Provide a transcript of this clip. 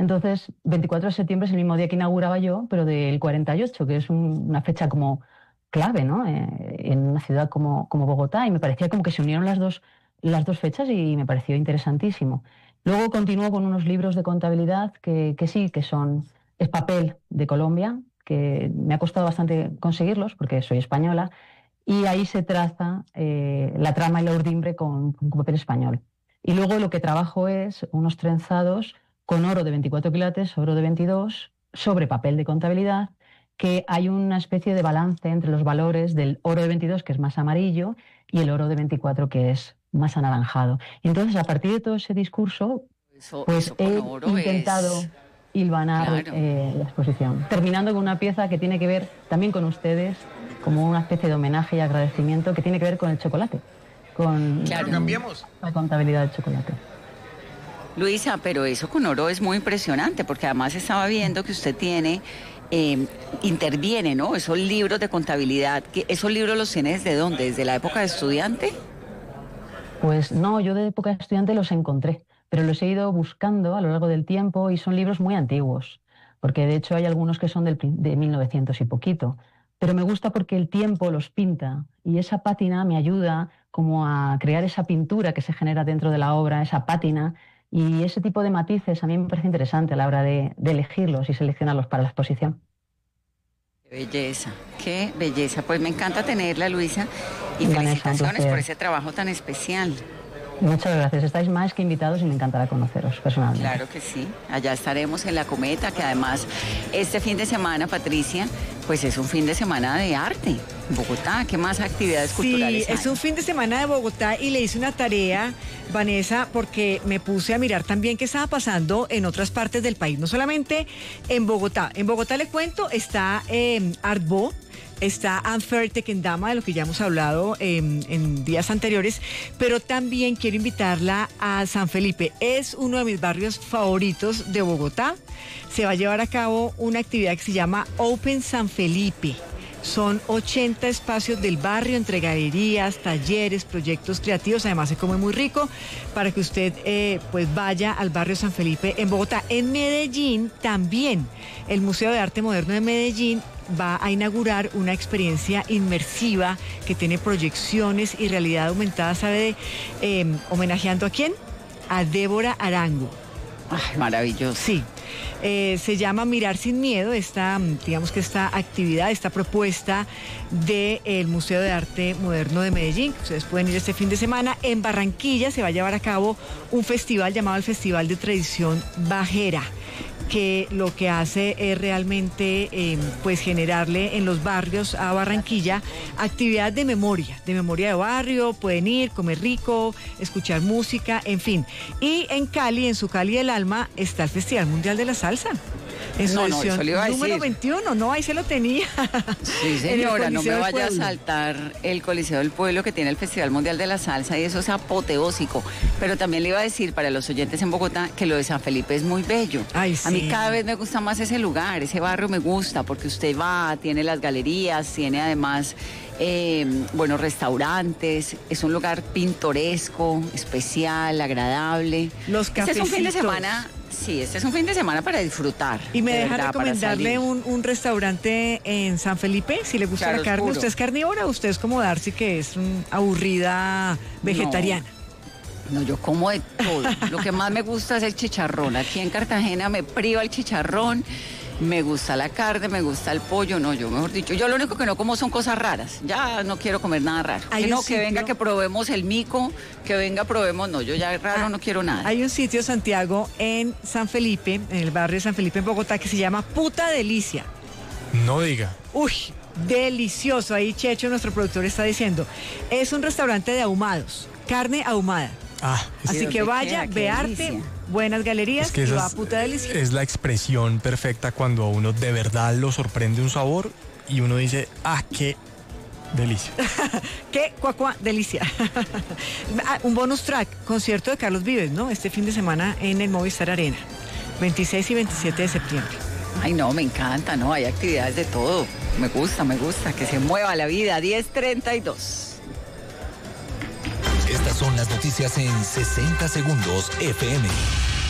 Entonces, 24 de septiembre es el mismo día que inauguraba yo, pero del 48, que es una fecha como clave, ¿no? En una ciudad como Bogotá, y me parecía como que se unieron las dos fechas y me pareció interesantísimo. Luego continúo con unos libros de contabilidad que sí, es papel de Colombia, que me ha costado bastante conseguirlos porque soy española, y ahí se traza la trama y la urdimbre con papel español. Y luego lo que trabajo es unos trenzados con oro de 24 quilates, oro de 22, sobre papel de contabilidad, que hay una especie de balance entre los valores del oro de 22, que es más amarillo, y el oro de 24, que es más anaranjado. Y entonces, a partir de todo ese discurso, pues he intentado hilvanar la exposición, terminando con una pieza que tiene que ver también con ustedes, como una especie de homenaje y agradecimiento que tiene que ver con el chocolate, con la contabilidad del chocolate. Luisa, pero eso con oro es muy impresionante, porque además estaba viendo que usted tiene, interviene, ¿no? Esos libros de contabilidad, ¿esos libros los tiene desde dónde? ¿Desde la época de estudiante? Pues no, yo de época de estudiante los encontré, pero los he ido buscando a lo largo del tiempo y son libros muy antiguos, porque de hecho hay algunos que son de 1900 y poquito, pero me gusta porque el tiempo los pinta y esa pátina me ayuda como a crear esa pintura que se genera dentro de la obra, esa pátina, y ese tipo de matices a mí me parece interesante a la hora de elegirlos y seleccionarlos para la exposición. Qué belleza. Pues me encanta tenerla, Luisa, y felicitaciones por ese trabajo tan especial. Muchas gracias. Estáis más que invitados y me encantará conoceros personalmente. Claro que sí. Allá estaremos en La Cometa, que además este fin de semana, Patricia, pues es un fin de semana de arte. Bogotá, ¿qué más actividades culturales hay? Es un fin de semana de Bogotá y le hice una tarea, Vanessa, porque me puse a mirar también qué estaba pasando en otras partes del país, no solamente en Bogotá. En Bogotá, le cuento, está Artbo. Está Anfertec en Dama, de lo que ya hemos hablado en días anteriores, pero también quiero invitarla a San Felipe. Es uno de mis barrios favoritos de Bogotá. Se va a llevar a cabo una actividad que se llama Open San Felipe. Son 80 espacios del barrio entre galerías, talleres, proyectos creativos. Además se come muy rico para que usted pues vaya al barrio San Felipe en Bogotá. En Medellín también el Museo de Arte Moderno de Medellín va a inaugurar una experiencia inmersiva que tiene proyecciones y realidad aumentada, ¿sabe? ¿Homenajeando a quién? A Débora Arango. Ay, maravilloso. Sí. Se llama Mirar sin Miedo, esta actividad, esta propuesta del Museo de Arte Moderno de Medellín. Ustedes pueden ir este fin de semana. En Barranquilla se va a llevar a cabo un festival llamado el Festival de Tradición Bajera, que lo que hace es realmente pues generarle en los barrios a Barranquilla actividad de memoria de barrio. Pueden ir, comer rico, escuchar música, en fin. Y en Cali, en su Cali del Alma, está el Festival Mundial de la Salsa. En su edición número 21, no, ahí se lo tenía. Sí, señora, no me vaya a saltar el Coliseo del Pueblo, que tiene el Festival Mundial de la Salsa, y eso es apoteósico. Pero también le iba a decir para los oyentes en Bogotá que lo de San Felipe es muy bello. Ay, sí. A mí cada vez me gusta más ese lugar, ese barrio me gusta, porque usted va, tiene las galerías, tiene además buenos restaurantes, es un lugar pintoresco, especial, agradable. Los cafecitos. Este es un fin de semana. Sí, este es un fin de semana para disfrutar. Y me deja recomendarle un restaurante en San Felipe, si le gusta la carne. ¿Usted es carnívora o usted es como Darcy, que es aburrida vegetariana? No, yo como de todo. Lo que más me gusta es el chicharrón. Aquí en Cartagena me priva el chicharrón. Me gusta la carne, me gusta el pollo, no, yo mejor dicho, yo lo único que no como son cosas raras, ya no quiero comer nada raro. Que venga, que probemos el mico, que venga, probemos, no, yo ya raro no quiero nada. Hay un sitio, Santiago, en San Felipe, en el barrio de San Felipe, en Bogotá, que se llama Puta Delicia. No diga. Uy, delicioso, ahí Checho, nuestro productor, está diciendo, es un restaurante de ahumados, carne ahumada. Así que vaya, ve arte, buenas galerías, y va a Puta Delicia. Es la expresión perfecta cuando a uno de verdad lo sorprende un sabor y uno dice, qué delicia. Qué delicia. Un bonus track, concierto de Carlos Vives, ¿no? Este fin de semana en el Movistar Arena, 26 y 27 de septiembre. Ay, no, me encanta, ¿no? Hay actividades de todo. Me gusta, que se mueva la vida. 10:32. Estas son las noticias en 60 segundos FM.